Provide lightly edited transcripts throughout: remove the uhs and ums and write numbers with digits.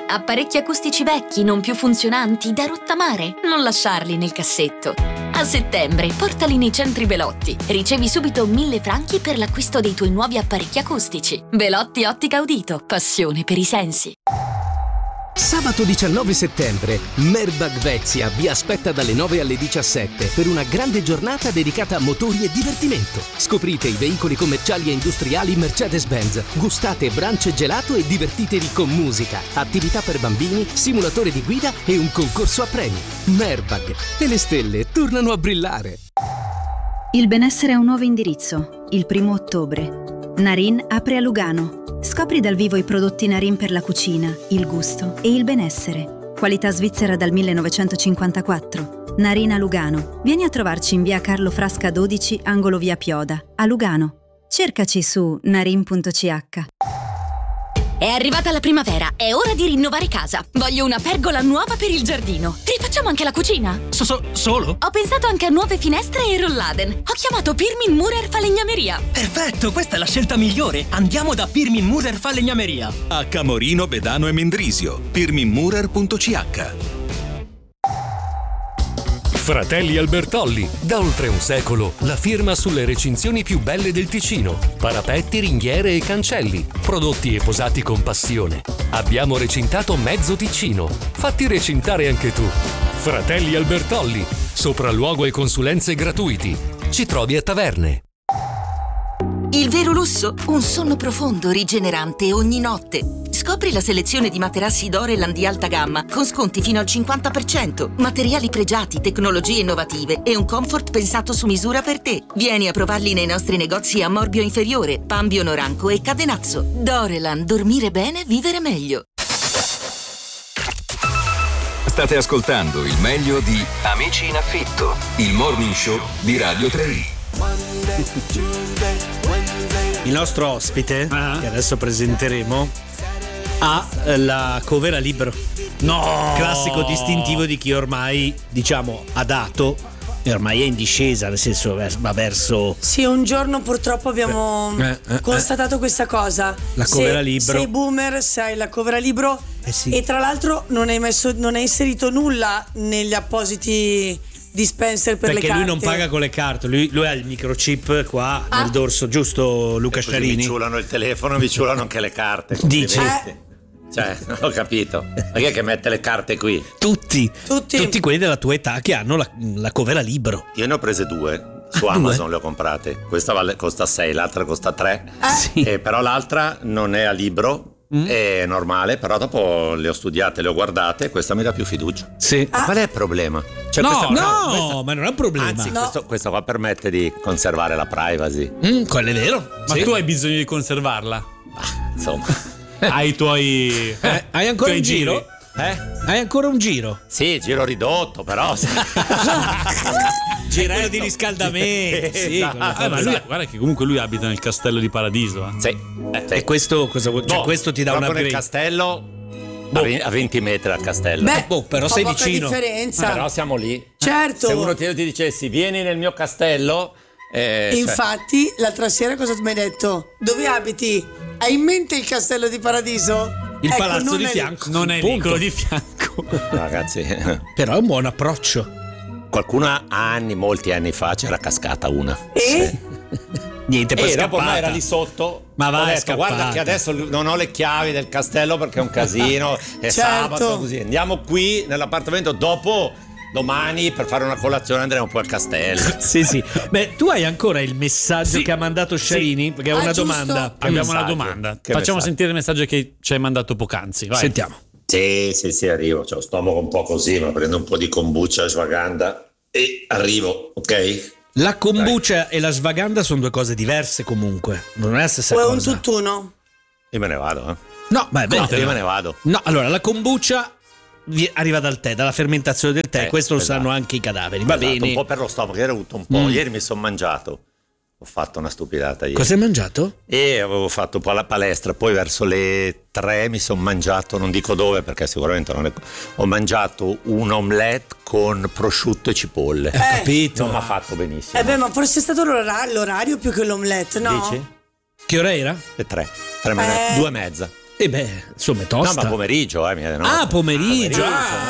Apparecchi acustici vecchi, non più funzionanti, da rottamare? Non lasciarli nel cassetto. A settembre, portali nei centri Belotti. Ricevi subito 1.000 franchi per l'acquisto dei tuoi nuovi apparecchi acustici. Belotti Ottica Udito. Passione per i sensi. Sabato 19 settembre, Merbag Vezia vi aspetta dalle 9 alle 17 per una grande giornata dedicata a motori e divertimento. Scoprite i veicoli commerciali e industriali Mercedes-Benz, gustate brunch gelato e divertitevi con musica, attività per bambini, simulatore di guida e un concorso a premi. Merbag, e le stelle tornano a brillare. Il benessere ha un nuovo indirizzo, il 1° ottobre. Narin apre a Lugano. Scopri dal vivo i prodotti Narin per la cucina, il gusto e il benessere. Qualità svizzera dal 1954. Narin a Lugano. Vieni a trovarci in via Carlo Frasca 12, angolo via Pioda, a Lugano. Cercaci su narin.ch. È arrivata la primavera, è ora di rinnovare casa. Voglio una pergola nuova per il giardino. Rifacciamo anche la cucina? Solo? Ho pensato anche a nuove finestre e rolladen. Ho chiamato Pirmin Murer Falegnameria. Perfetto, questa è la scelta migliore. Andiamo da Pirmin Murer Falegnameria. A Camorino, Bedano e Mendrisio. pirminmurer.ch. Fratelli Albertolli, da oltre un secolo, la firma sulle recinzioni più belle del Ticino. Parapetti, ringhiere e cancelli, prodotti e posati con passione. Abbiamo recintato mezzo Ticino. Fatti recintare anche tu. Fratelli Albertolli, sopralluogo e consulenze gratuiti. Ci trovi a Taverne. Il vero lusso? Un sonno profondo, rigenerante ogni notte. Scopri la selezione di materassi Doreland di alta gamma con sconti fino al 50%, materiali pregiati, tecnologie innovative e un comfort pensato su misura per te. Vieni a provarli nei nostri negozi a Morbio Inferiore, Pambio Noranco e Cadenazzo. Doreland, dormire bene, vivere meglio. State ascoltando il meglio di Amici in affitto, il morning show di Radio 3. Il nostro ospite, che adesso presenteremo, ha la cover a libro. No! Classico distintivo di chi ormai, diciamo, ha dato e ormai è in discesa, nel senso va verso... Sì, un giorno purtroppo abbiamo constatato questa cosa. La cover a libro. Sei boomer, sei la cover a libro sì. E tra l'altro non hai inserito nulla negli appositi dispenser per perché le carte. Lui non paga con le carte, lui ha il microchip qua nel dorso, giusto Luca Sciarini? Mi ciulano il telefono, mi ciulano anche le carte. Dici? Cioè, non ho capito. Ma chi è che mette le carte qui? Tutti quelli della tua età che hanno la cover a libro. Io ne ho prese 2. Su Amazon le ho comprate. Questa costa 6, l'altra costa 3. Sì. Però l'altra non è a libro. È normale, però dopo le ho studiate, le ho guardate, questa mi dà più fiducia. Sì. Qual è il problema? Cioè, questa, ma non è un problema. Anzi, questo qua permette di conservare la privacy. Quello è vero. Ma tu hai bisogno di conservarla? Insomma. Hai i tuoi hai ancora un giri? giro? Hai ancora un giro? Sì, giro ridotto, però Girello di riscaldamento. Sì, Esatto. Ma lui, guarda che comunque lui abita nel castello di Paradiso. Sì. E questo cosa vuol dire? Questo ti dà una nel castello a 20 metri dal castello. Però sei vicino. Differenza. Però siamo lì. Certo. Se uno ti dicessi vieni nel mio castello. Infatti, l'altra sera cosa mi hai detto? Dove abiti? Hai in mente il castello di Paradiso? Il palazzo di fianco. Non è lì, quello di fianco. Ragazzi. Però è un buon approccio. Qualcuno molti anni fa c'era cascata una. Niente, poi dopo me era lì sotto. Ma va, ho è detto, scappata. guarda che adesso non ho le chiavi del castello perché è un casino. È sabato così. Andiamo qui nell'appartamento dopo. Domani per fare una colazione andremo poi al castello. Sì. Beh, tu hai ancora il messaggio che ha mandato Sciarini? Perché è una giusto. domanda. Abbiamo una domanda. Facciamo sentire il messaggio che ci hai mandato poc'anzi. Vai. Sentiamo. Sì, arrivo. C'ho lo stomaco un po' così, ma prendo un po' di kombucha e svaganda e arrivo, ok? La kombucha e la svaganda sono due cose diverse comunque. Non è la stessa cosa. O è un tutt'uno? Io me ne vado, No, ma è vero. io me ne vado. No, allora la kombucha arriva dal tè, dalla fermentazione del tè. Questo lo esatto. sanno anche i cadaveri. Va bene. Un po' per lo stomaco, ieri ho avuto un po'. Ieri mi sono mangiato. Ho fatto una stupidata ieri. Cosa hai mangiato? E avevo fatto un po' la palestra, poi verso le 3 mi sono mangiato, non dico dove perché sicuramente non è. Ho mangiato un omelette con prosciutto e cipolle. Ho capito. Non mi ha fatto benissimo. Ma forse è stato l'orario più che l'omelette, no? Dici? Che ora era? Le 3 2 e mezza. E beh, insomma, è tosta. No, ma pomeriggio, pomeriggio. Pomeriggio.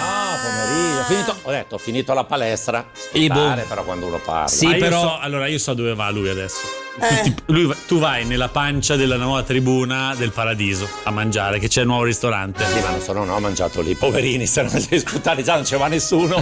Ho finito la palestra. Però quando uno parla. Sì, però io so dove va lui adesso. Tu vai nella pancia della nuova tribuna del Paradiso a mangiare, che c'è il nuovo ristorante. Sì, ma non ho mangiato lì, poverini, se non si sputati già non c'è va nessuno.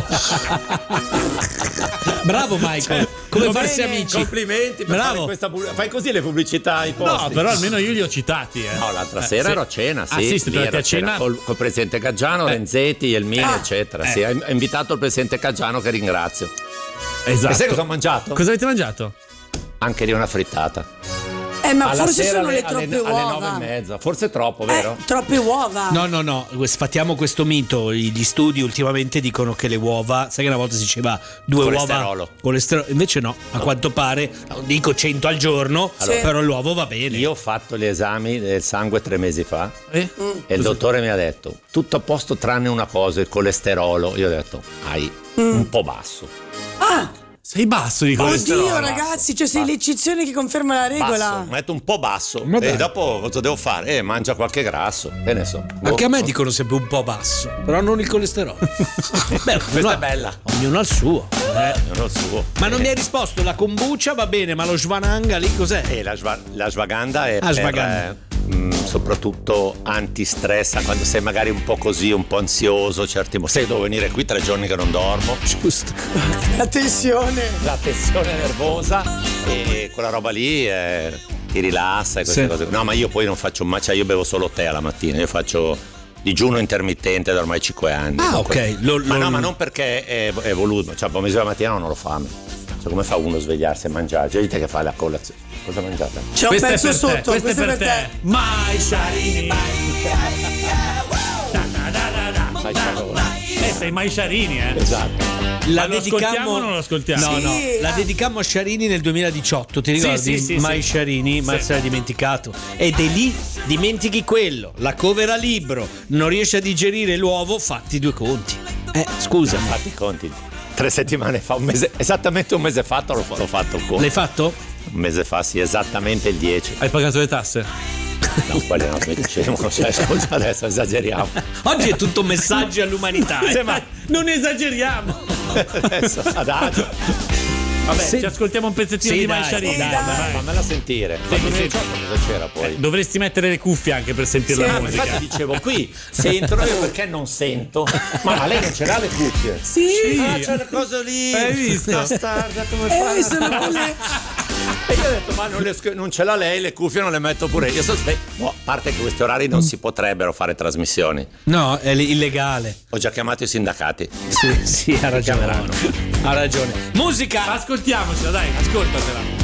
Bravo Michael, come farsi amici. Complimenti, bravo. Fai così le pubblicità ai posti. No, però almeno io li ho citati. No, l'altra sera ero a cena, sì. Sì, siete andati a cena col presidente Caggiano, Renzetti, Elmini, eccetera. Sì, ha invitato il presidente Caggiano, che ringrazio. Esatto. E sai cosa ho mangiato? Cosa avete mangiato? Anche lì una frittata. Ma alla forse sera sono le troppe uova. Alle 9:30, forse troppo, vero? Troppe uova. No, sfattiamo questo mito. Gli studi ultimamente dicono che le uova, sai che una volta si diceva 2 uova colesterolo, invece no, a quanto pare, non dico 100 al giorno, però l'uovo va bene. Io ho fatto gli esami del sangue 3 mesi fa e il dottore mi ha detto tutto a posto tranne una cosa, il colesterolo. Io ho detto hai un po' basso. Sei basso di colesterolo. Oddio, ragazzi, sei l'eccezione che conferma la regola. Mi ha detto un po' basso. E dopo cosa devo fare? Mangia qualche grasso. Che ne so. Anche a me dicono sempre un po' basso, però non il colesterolo. Beh, questa è bella. Ognuno ha il suo. Ognuno ha il suo. Ma non mi hai risposto, la kombucha va bene, ma lo shvananga lì cos'è? La shvaganda è soprattutto antistress, quando sei magari un po' così, un po' ansioso, sai, devo venire qui 3 giorni che non dormo. Giusto. La tensione nervosa, e quella roba lì ti rilassa e queste cose. No, ma io poi non faccio mai, io bevo solo tè alla mattina, io faccio digiuno intermittente da ormai 5 anni. Ok. Ma non perché è voluto, cioè pomeriggio la mattina non ho fame. Cioè, come fa uno a svegliarsi e mangiare? C'è gente che fa la colazione. Cosa mangiate? C'è un pezzo sotto, questo è per te. Mai Sharini. Sei Mai Sharini, Esatto. La dedichiamo o non lo ascoltiamo? No, la dedicammo a Sharini nel 2018, ti ricordi? Sì, Mai Sharini, ma se l'hai dimenticato. Ed è lì, dimentichi quello, la cover a libro, non riesci a digerire l'uovo, fatti 2 conti. Scusa. Fatti i conti. 3 settimane fa, esattamente un mese fa l'ho fatto il conto. L'hai fatto? Un mese fa, sì, esattamente il 10. Hai pagato le tasse? No, quelle no, come dicevo, scusa, adesso esageriamo. Oggi è tutto messaggi all'umanità. Ma non esageriamo. Adesso adagio. Vabbè, ci ascoltiamo un pezzettino di Mai Sharini. Dai, fammela sentire. Cosa c'era poi? Dovresti mettere le cuffie anche per sentire la musica. Infatti dicevo, qui sento io perché non sento. Ma lei non ce l'ha le cuffie? Sì. C'è la cosa lì. Hai visto? Bastarda, come fa? Sono quelle... E io ho detto, ma non ce l'ha lei, le cuffie non le metto pure io. A parte che questi orari non si potrebbero fare trasmissioni. No, è illegale. Ho già chiamato i sindacati. Sì, ha ragione. Ha ragione. Musica! Ascoltiamocela, dai, ascoltatela.